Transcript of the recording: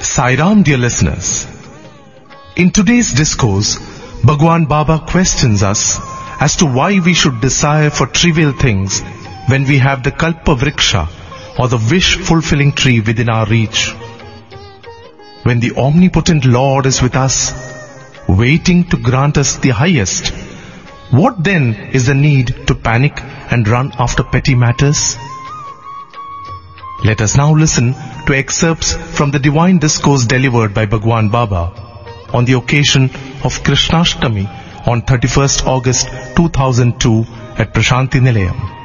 Sai Ram, dear listeners. In today's discourse, Bhagwan Baba questions us as to why we should desire for trivial things when we have the Kalpa Vriksha or the wish-fulfilling tree within our reach. When the omnipotent Lord is with us, waiting to grant us the highest, what then is the need to panic and run after petty matters? Let us now listen to excerpts from the divine discourse delivered by Bhagwan Baba on the occasion of Krishnashtami on 31st August 2002 at Prashanti Nilayam.